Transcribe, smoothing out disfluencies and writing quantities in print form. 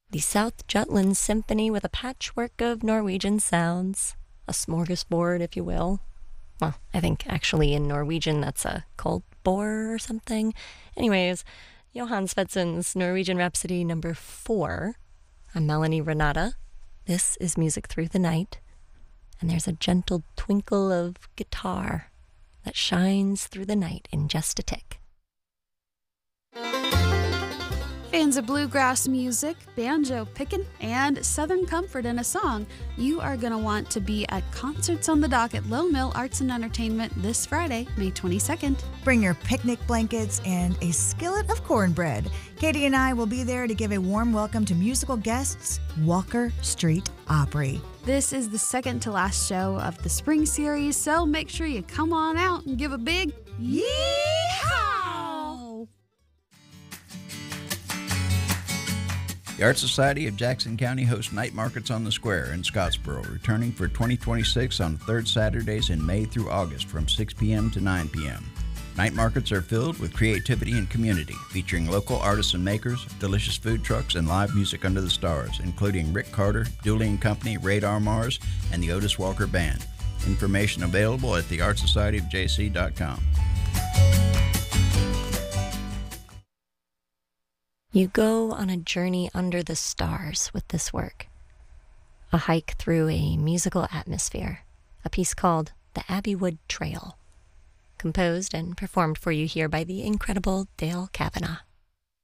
The South Jutland Symphony with a patchwork of Norwegian sounds. A smorgasbord, if you will. Well, I think actually in Norwegian that's a cold bore or something. Anyways, Johann Svedsen's Norwegian Rhapsody number 4. I'm Melanie Renata. This is Music Through the Night. And there's a gentle twinkle of guitar that shines through the night in just a tick. Fans of bluegrass music, banjo picking, and Southern comfort in a song, you are going to want to be at Concerts on the Dock at Low Mill Arts and Entertainment this Friday, May 22nd. Bring your picnic blankets and a skillet of cornbread. Katie and I will be there to give a warm welcome to musical guests, Walker Street Opry. This is the second to last show of the spring series, so make sure you come on out and give a big yeehaw! The Art Society of Jackson County hosts night markets on the square in Scottsboro, returning for 2026 on the third Saturdays in May through August from 6 p.m. to 9 p.m. Night markets are filled with creativity and community, featuring local artists and makers, delicious food trucks, and live music under the stars, including Rick Carter, Dooley & Company, Radar Mars, and the Otis Walker Band. Information available at theartsocietyofjc.com. You go on a journey under the stars with this work. A hike through a musical atmosphere. A piece called The Abbeywood Trail. Composed and performed for you here by the incredible Dale Kavanaugh.